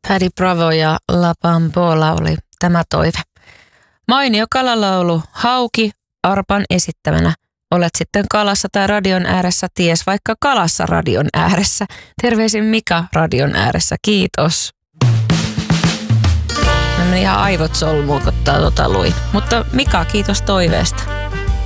Paddy Bravo ja La Bambola oli tämä toive. Mainio kalalaulu, hauki arpan esittämänä. Olet sitten kalassa tai radion ääressä, ties vaikka kalassa radion ääressä. Terveisin Mika radion ääressä, kiitos. No ihan aivot solmuu, kun tota luin. Mutta Mika, kiitos toiveesta.